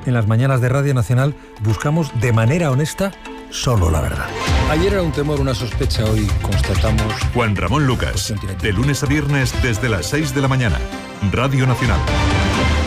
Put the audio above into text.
en las mañanas de Radio Nacional buscamos de manera honesta solo la verdad. Ayer era un temor, una sospecha, hoy constatamos... Juan Ramón Lucas, de lunes a viernes desde las 6 de la mañana. Radio Nacional.